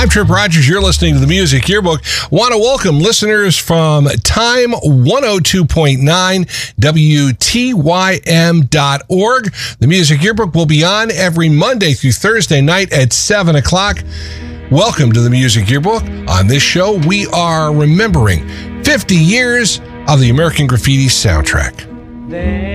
I'm Trip Rogers. You're listening to the Music Yearbook. Want to welcome listeners from Time 102.9 WTYM.org. The Music Yearbook will be on every Monday through Thursday night at 7 o'clock. Welcome to the Music Yearbook. On this show, we are remembering 50 years of the American Graffiti soundtrack.